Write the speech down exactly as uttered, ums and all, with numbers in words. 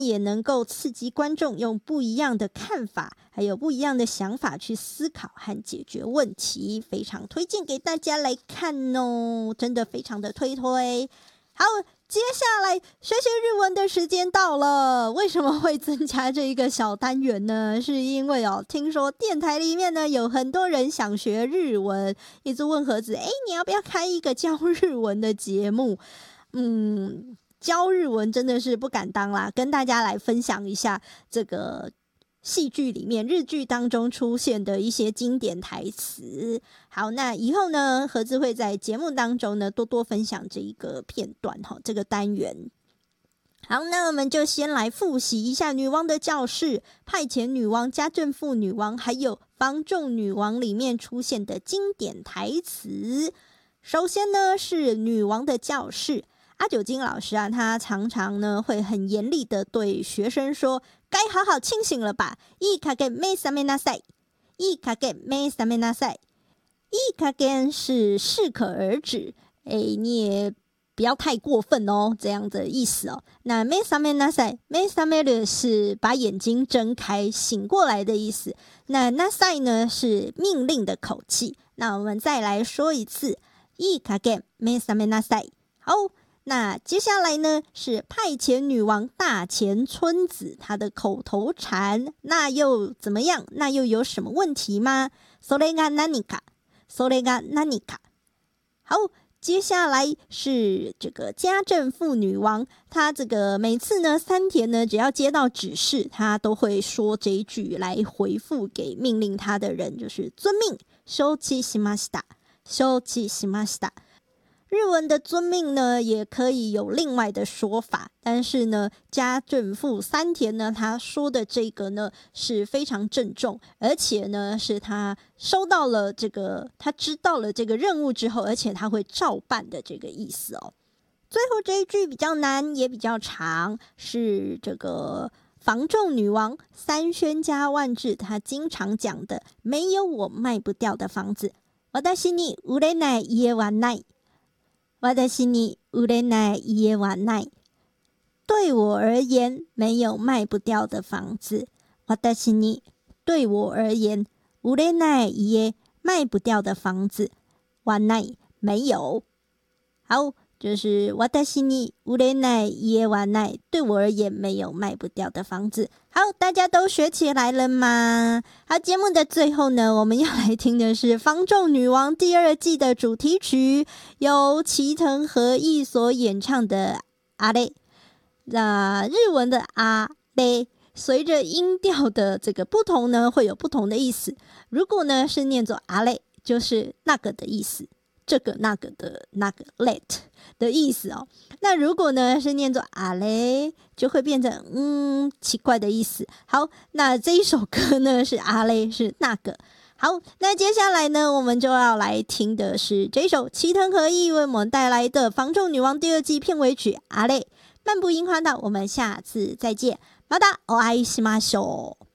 也能够刺激观众用不一样的看法还有不一样的想法去思考和解决问题，非常推荐给大家来看哦，真的非常的推推。好，接下来学习日文的时间到了。为什么会增加这一个小单元呢？是因为哦，听说电台里面呢有很多人想学日文，一直问盒子，诶，你要不要开一个教日文的节目？嗯，教日文真的是不敢当啦，跟大家来分享一下这个戏剧里面日剧当中出现的一些经典台词。好，那以后呢，盒子会在节目当中呢多多分享这一个片段这个单元。好，那我们就先来复习一下女王的教室、派遣女王、家政妇女王还有房仲女王里面出现的经典台词。首先呢是女王的教室，阿九金老师啊，他常常呢会很严厉的对学生说，该好好清醒了吧，いい加減目覚めなさい，いい加減目覚めなさい。いい加減是适可而止，诶，你也不要太过分哦，这样的意思哦。那目覚めなさい，目覚める是把眼睛睁开醒过来的意思，那なさい呢是命令的口气。那我们再来说一次，いい加減目覚めなさい。好，那接下来呢是派遣女王大前春子她的口头禅，那又怎么样？那又有什么问题吗？それが何か，それが何か。好，接下来是这个家政妇女王，她这个每次呢三田呢只要接到指示，她都会说这一句来回复给命令她的人，就是遵命，承知しました，承知しました。日文的遵命呢也可以有另外的说法，但是呢家政妇三田呢他说的这个呢是非常郑重，而且呢是他收到了这个他知道了这个任务之后，而且他会照办的这个意思哦。最后这一句比较难也比较长，是这个房仲女王三轩家万志他经常讲的，没有我卖不掉的房子，私に売れない家はない，私に売れない家はない。对我而言没有卖不掉的房子，私に对我而言売れない家卖不掉的房子はない没有。好，就是私に売れない家はない，对我而言没有卖不掉的房子。好，大家都学起来了吗？好，节目的最后呢，我们要来听的是《房仲女王》第二季的主题曲，由齐藤和义所演唱的阿雷。那日文的阿雷，随着音调的这个不同呢，会有不同的意思。如果呢是念作阿雷，就是那个的意思。这个那个的那个 let 的意思哦。那如果呢是念作啊嘞，就会变成嗯奇怪的意思。好，那这一首歌呢是啊嘞，是那个。好，那接下来呢我们就要来听的是这首齐藤和义为我们带来的《房仲女王》第二季片尾曲啊嘞。漫步樱花道，我们下次再见。またお会いしましょう。